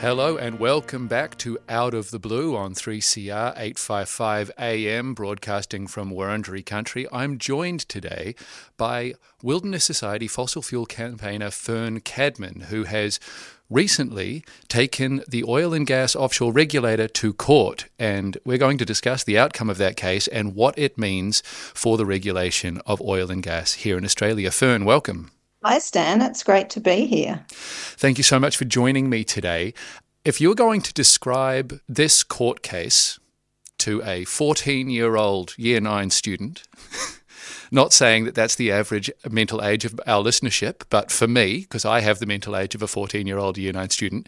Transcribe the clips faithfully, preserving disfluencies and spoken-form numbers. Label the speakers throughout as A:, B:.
A: Hello and welcome back to Out of the Blue on three C R eight fifty-five A M, broadcasting from Wurundjeri country. I'm joined today by Wilderness Society fossil fuel campaigner Fern Cadman, who has recently taken the oil and gas offshore regulator to court, and we're going to discuss the outcome of that case and what it means for the regulation of oil and gas here in Australia. Fern, welcome.
B: Hi Stan, it's great to be here.
A: Thank you so much for joining me today. If you're going to describe this court case to a fourteen-year-old year nine student, not saying that that's the average mental age of our listenership, but for me, because I have the mental age of a fourteen-year-old year nine student,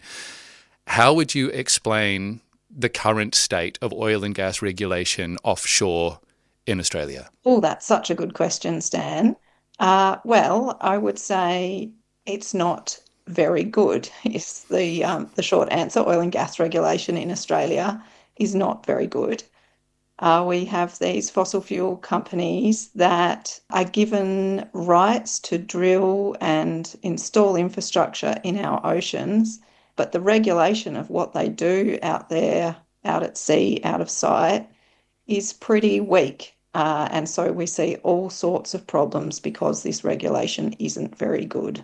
A: how would you explain the current state of oil and gas regulation offshore in Australia?
B: Oh, that's such a good question, Stan. Uh, well, I would say it's not very good is the um, the short answer. Oil and gas regulation in Australia is not very good. Uh, we have these fossil fuel companies that are given rights to drill and install infrastructure in our oceans, but the regulation of what they do out there, out at sea, out of sight, is pretty weak. Uh, and so we see all sorts of problems because this regulation isn't very good.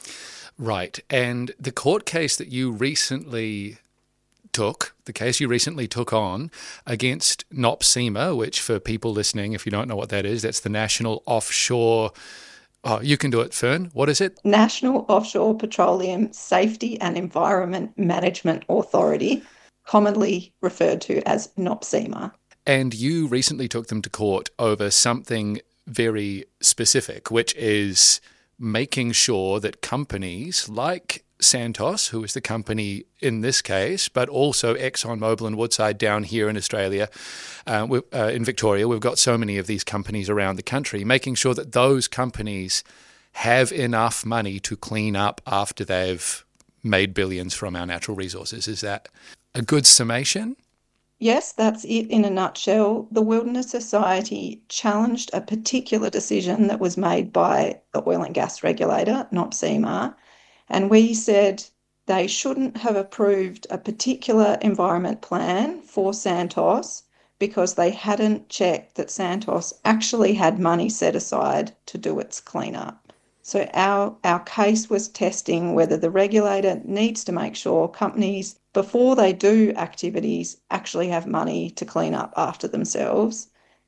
A: Right. And the court case that you recently took, the case you recently took on against NOPSEMA, which for people listening, if you don't know what that is, that's the National Offshore... Oh, you can do it, Fern. What is it?
B: National Offshore Petroleum Safety and Environment Management Authority, commonly referred to as NOPSEMA.
A: And you recently took them to court over something very specific, which is making sure that companies like Santos, who is the company in this case, but also ExxonMobil and Woodside down here in Australia, uh, uh, in Victoria, we've got so many of these companies around the country, making sure that those companies have enough money to clean up after they've made billions from our natural resources. Is that a good summation?
B: Yes, that's it in a nutshell. The Wilderness Society challenged a particular decision that was made by the oil and gas regulator, NOPSEMA, and we said they shouldn't have approved a particular environment plan for Santos because they hadn't checked that Santos actually had money set aside to do its cleanup. So our, our case was testing whether the regulator needs to make sure companies, before they do activities, actually have money to clean up after themselves.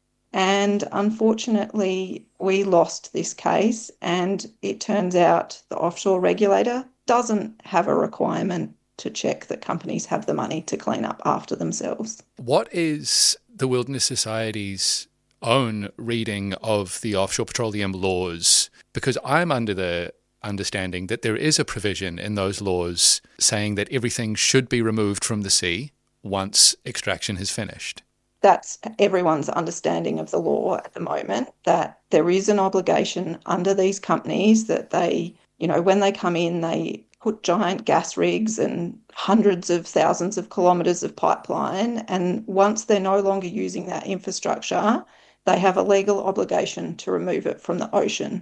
B: And unfortunately, we lost this case, and it turns out the offshore regulator doesn't have a requirement to check that companies have the money to clean up after themselves.
A: What is the Wilderness Society's own reading of the offshore petroleum laws? Because I'm under the understanding that there is a provision in those laws saying that everything should be removed from the sea once extraction has finished.
B: That's everyone's understanding of the law at the moment, that there is an obligation under these companies that they, you know, when they come in, they put giant gas rigs and hundreds of thousands of kilometres of pipeline, and once they're no longer using that infrastructure, they have a legal obligation to remove it from the ocean.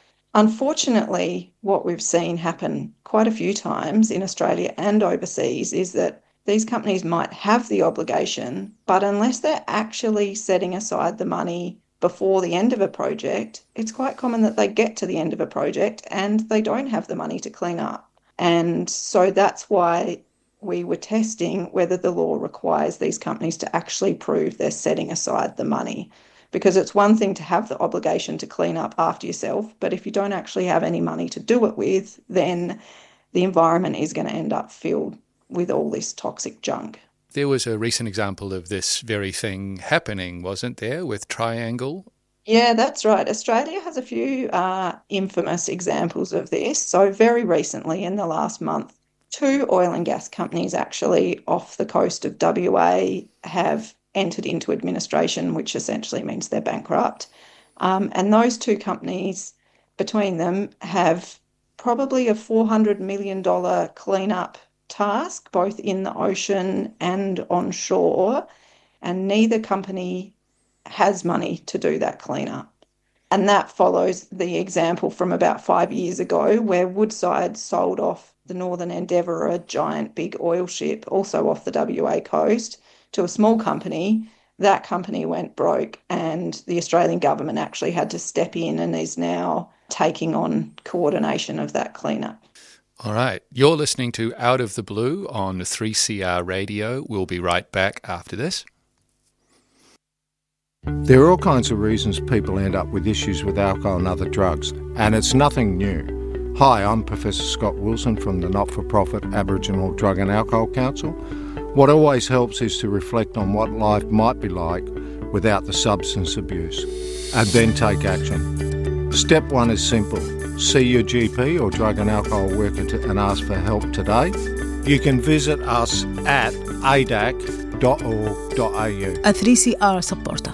B: Unfortunately, what we've seen happen quite a few times in Australia and overseas is that these companies might have the obligation, but unless they're actually setting aside the money before the end of a project, it's quite common that they get to the end of a project and they don't have the money to clean up. And so that's why we were testing whether the law requires these companies to actually prove they're setting aside the money. Because it's one thing to have the obligation to clean up after yourself, but if you don't actually have any money to do it with, then the environment is going to end up filled with all this toxic junk.
A: There was a recent example of this very thing happening, wasn't there, with Triangle?
B: Yeah, that's right. Australia has a few uh, infamous examples of this. So very recently, in the last month, two oil and gas companies actually off the coast of W A have entered into administration, which essentially means they're bankrupt. Um, and those two companies, between them, have probably a four hundred million dollars cleanup task, both in the ocean and on shore, and neither company has money to do that cleanup. And that follows the example from about five years ago where Woodside sold off the Northern Endeavour, a giant big oil ship, also off the W A coast, to a small company. That company went broke, and the Australian government actually had to step in and is now taking on coordination of that cleanup.
A: All right. You're listening to Out of the Blue on three C R Radio. We'll be right back after this.
C: There are all kinds of reasons people end up with issues with alcohol and other drugs, and it's nothing new. Hi, I'm Professor Scott Wilson from the not-for-profit Aboriginal Drug and Alcohol Council. What always helps is to reflect on what life might be like without the substance abuse, and then take action. Step one is simple. See your G P or drug and alcohol worker to, and ask for help today. You can visit us at a d a c dot org dot a u.
D: A three C R supporter.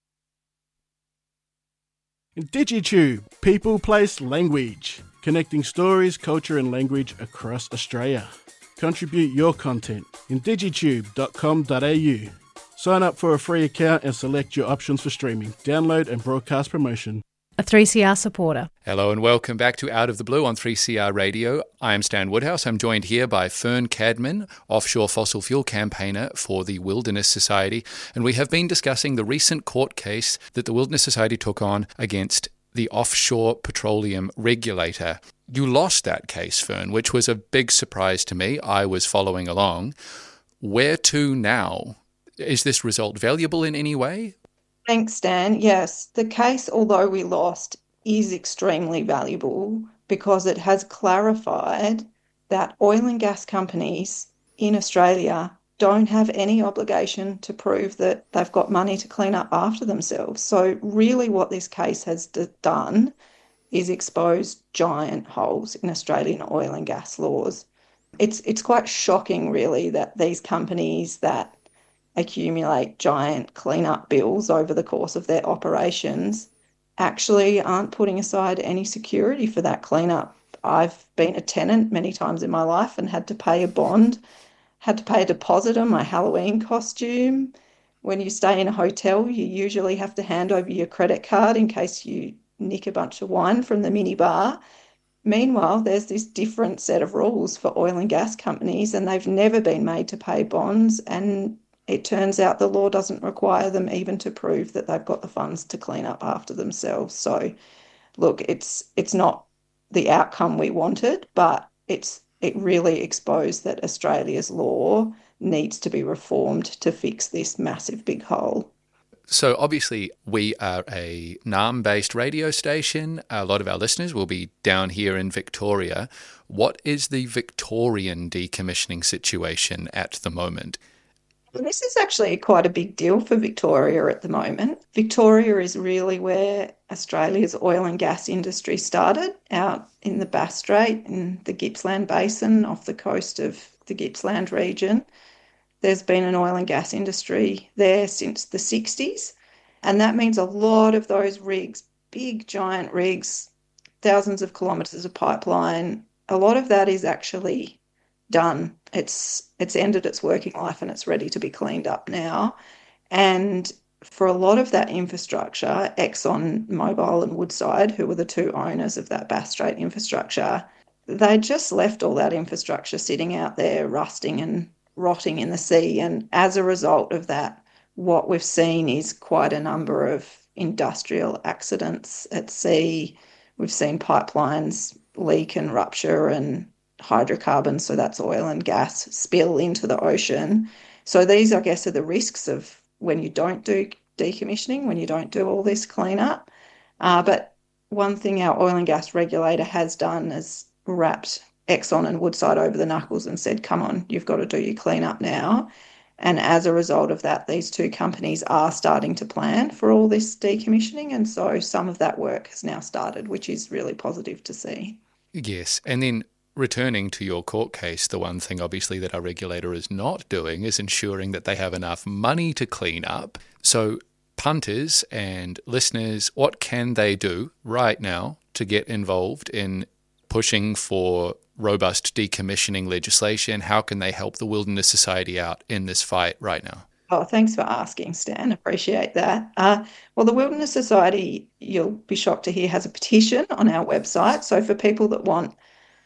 E: DigiTube, People, Place, Language. Connecting stories, culture and language across Australia. Contribute your content in digitube dot com dot a u. Sign up for a free account and select your options for streaming, download and broadcast promotion.
D: A three C R supporter.
A: Hello and welcome back to Out of the Blue on three C R Radio. I am Stan Woodhouse. I'm joined here by Fern Cadman, offshore fossil fuel campaigner for the Wilderness Society, and we have been discussing the recent court case that the Wilderness Society took on against the offshore petroleum regulator. You lost that case, Fern, which was a big surprise to me. I was following along. Where to now? Is this result valuable in any way?
B: Thanks, Stan. Yes, the case, although we lost, is extremely valuable because it has clarified that oil and gas companies in Australia don't have any obligation to prove that they've got money to clean up after themselves. So really what this case has d- done is expose giant holes in Australian oil and gas laws. It's, it's quite shocking, really, that these companies that accumulate giant cleanup bills over the course of their operations actually aren't putting aside any security for that cleanup. I've been a tenant many times in my life and had to pay a bond, had to pay a deposit on my Halloween costume. When you stay in a hotel, you usually have to hand over your credit card in case you nick a bunch of wine from the minibar. Meanwhile, there's this different set of rules for oil and gas companies, and they've never been made to pay bonds, and it turns out the law doesn't require them even to prove that they've got the funds to clean up after themselves. So, look, it's it's not the outcome we wanted, but it's it really exposed that Australia's law needs to be reformed to fix this massive big hole.
A: So obviously we are a Naarm-based radio station. A lot of our listeners will be down here in Victoria. What is the Victorian decommissioning situation at the moment?
B: This is actually quite a big deal for Victoria at the moment. Victoria is really where Australia's oil and gas industry started, out in the Bass Strait, in the Gippsland Basin, off the coast of the Gippsland region. There's been an oil and gas industry there since the sixties, and that means a lot of those rigs, big giant rigs, thousands of kilometres of pipeline, a lot of that is actually done. It's it's ended its working life and it's ready to be cleaned up now. And for a lot of that infrastructure, Exxon Mobil and Woodside, who were the two owners of that Bass Strait infrastructure, they just left all that infrastructure sitting out there rusting and rotting in the sea. And as a result of that, what we've seen is quite a number of industrial accidents at sea. We've seen pipelines leak and rupture and hydrocarbons, so that's oil and gas, spill into the ocean. So these, I guess, are the risks of when you don't do decommissioning, when you don't do all this cleanup. Uh, but one thing our oil and gas regulator has done is wrapped Exxon and Woodside over the knuckles and said, come on, you've got to do your cleanup now. And as a result of that, these two companies are starting to plan for all this decommissioning. And so some of that work has now started, which is really positive to see.
A: Yes. And then returning to your court case, the one thing obviously that our regulator is not doing is ensuring that they have enough money to clean up. So punters and listeners, what can they do right now to get involved in pushing for robust decommissioning legislation? How can they help the Wilderness Society out in this fight right now?
B: Oh, thanks for asking, Stan. Appreciate that. Uh, well, the Wilderness Society, you'll be shocked to hear, has a petition on our website. So for people that want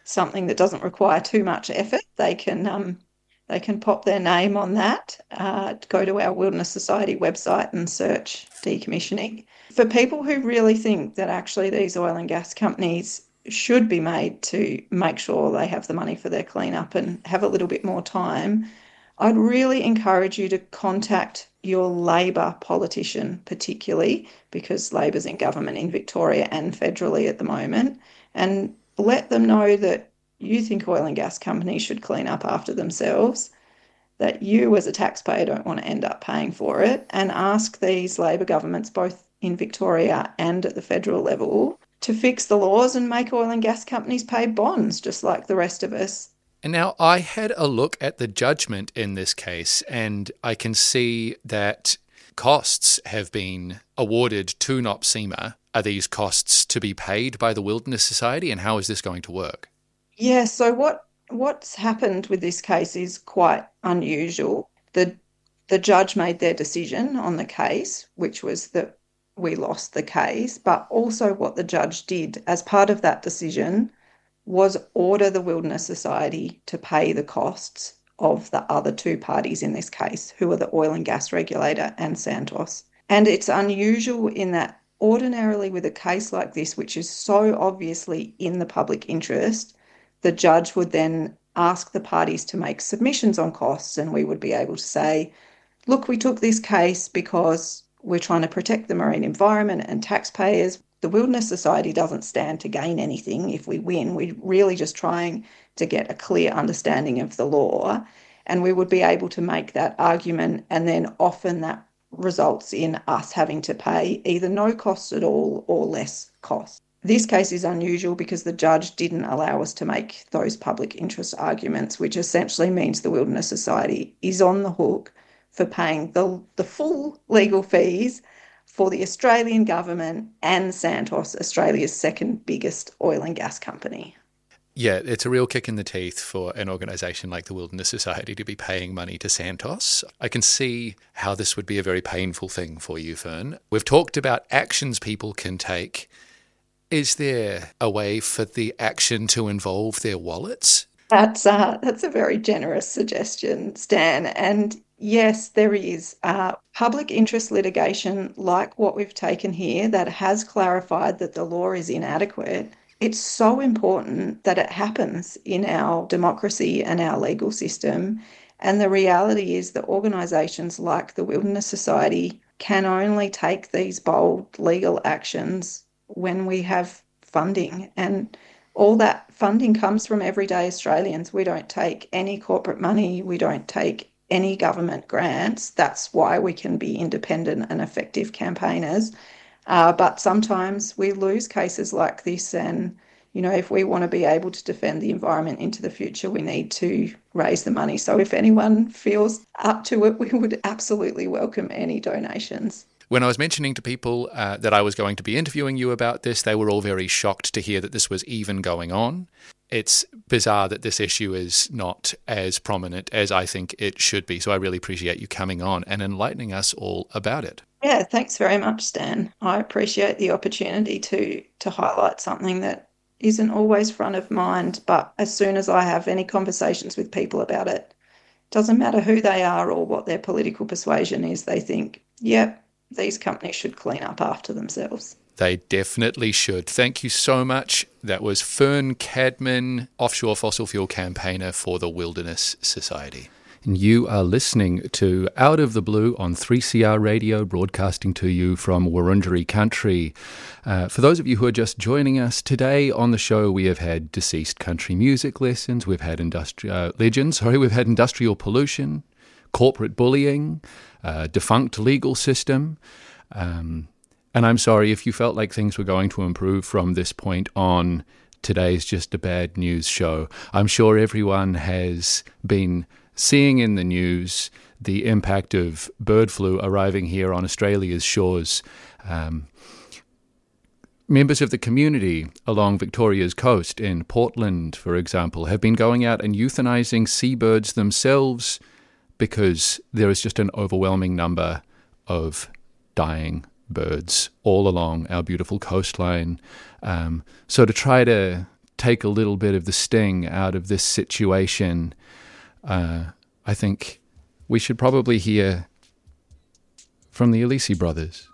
B: something that doesn't require too much effort. They can um, they can pop their name on that, uh, go to our Wilderness Society website and search decommissioning. For people who really think that actually these oil and gas companies should be made to make sure they have the money for their cleanup and have a little bit more time, I'd really encourage you to contact your Labor politician, particularly because Labor's in government in Victoria and federally at the moment, and let them know that you think oil and gas companies should clean up after themselves, that you as a taxpayer don't want to end up paying for it, and ask these Labor governments, both in Victoria and at the federal level, to fix the laws and make oil and gas companies pay bonds just like the rest of us.
A: And now I had a look at the judgment in this case, and I can see that costs have been awarded to NOPSEMA. Are these costs to be paid by the Wilderness Society, and how is this going to work?
B: Yeah, so what what's happened with this case is quite unusual. The the judge made their decision on the case, which was that we lost the case, but also what the judge did as part of that decision was order the Wilderness Society to pay the costs of the other two parties in this case, who are the oil and gas regulator and Santos. And it's unusual in that ordinarily with a case like this, which is so obviously in the public interest, the judge would then ask the parties to make submissions on costs, and we would be able to say, look, we took this case because we're trying to protect the marine environment and taxpayers. The Wilderness Society doesn't stand to gain anything if we win. We're really just trying to get a clear understanding of the law, and we would be able to make that argument, and then often that results in us having to pay either no costs at all or less costs. This case is unusual because the judge didn't allow us to make those public interest arguments, which essentially means the Wilderness Society is on the hook for paying the, the full legal fees for the Australian government and Santos, Australia's second biggest oil and gas company.
A: Yeah, it's a real kick in the teeth for an organisation like the Wilderness Society to be paying money to Santos. I can see how this would be a very painful thing for you, Fern. We've talked about actions people can take. Is there a way for the action to involve their wallets?
B: That's uh, that's a very generous suggestion, Stan. And yes, there is uh, public interest litigation like what we've taken here that has clarified that the law is inadequate. It's so important that it happens in our democracy and our legal system. And the reality is that organisations like the Wilderness Society can only take these bold legal actions when we have funding. And all that funding comes from everyday Australians. We don't take any corporate money. We don't take any government grants. That's why we can be independent and effective campaigners. Uh, but sometimes we lose cases like this, and, you know, if we want to be able to defend the environment into the future, we need to raise the money. So if anyone feels up to it, we would absolutely welcome any donations.
A: When I was mentioning to people uh, that I was going to be interviewing you about this, they were all very shocked to hear that this was even going on. It's bizarre that this issue is not as prominent as I think it should be. So I really appreciate you coming on and enlightening us all about it.
B: Yeah, thanks very much, Stan. I appreciate the opportunity to to highlight something that isn't always front of mind, but as soon as I have any conversations with people about it, doesn't matter who they are or what their political persuasion is, they think, yep, these companies should clean up after themselves.
A: They definitely should. Thank you so much. That was Fern Cadman, offshore fossil fuel campaigner for the Wilderness Society. And you are listening to Out of the Blue on three C R Radio, broadcasting to you from Wurundjeri country. Uh, for those of you who are just joining us today on the show, we have had deceased country music lessons, we've had industri- uh, legends, sorry, we've had industrial pollution, corporate bullying, uh, defunct legal system. Um, and I'm sorry if you felt like things were going to improve from this point on. Today's just a bad news show. I'm sure everyone has been seeing in the news the impact of bird flu arriving here on Australia's shores. Um, members of the community along Victoria's coast in Portland, for example, have been going out and euthanizing seabirds themselves because there is just an overwhelming number of dying birds all along our beautiful coastline. Um, so to try to take a little bit of the sting out of this situation, uh, I think we should probably hear from the Alisi brothers.